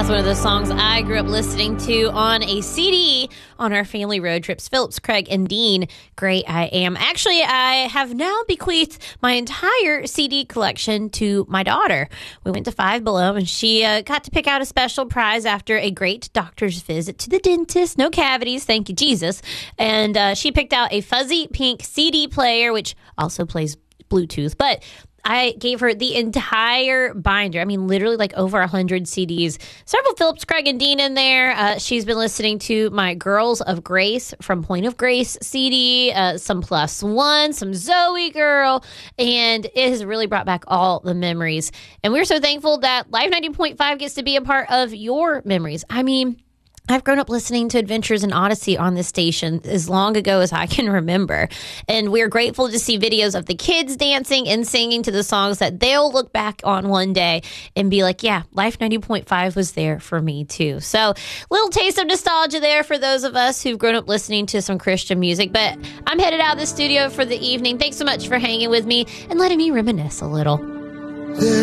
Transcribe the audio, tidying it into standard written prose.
That's one of the songs I grew up listening to on a CD on our family road trips. Phillips, Craig, and Dean, Great I Am. Actually, I have now bequeathed my entire CD collection to my daughter. We went to Five Below, and she got to pick out a special prize after a great doctor's visit to the dentist. No cavities, thank you, Jesus. And she picked out a fuzzy pink CD player, which also plays Bluetooth, but I gave her the entire binder. I mean, literally like over 100 CDs. Several Phillips, Craig, and Dean in there. She's been listening to my Girls of Grace from Point of Grace CD, some Plus One, some Zoe Girl, and it has really brought back all the memories. And we're so thankful that Life 90.5 gets to be a part of your memories. I mean, I've grown up listening to Adventures in Odyssey on this station as long ago as I can remember. And we're grateful to see videos of the kids dancing and singing to the songs that they'll look back on one day and be like, yeah, Life 90.5 was there for me too. So little taste of nostalgia there for those of us who've grown up listening to some Christian music. But I'm headed out of the studio for the evening. Thanks so much for hanging with me and letting me reminisce a little.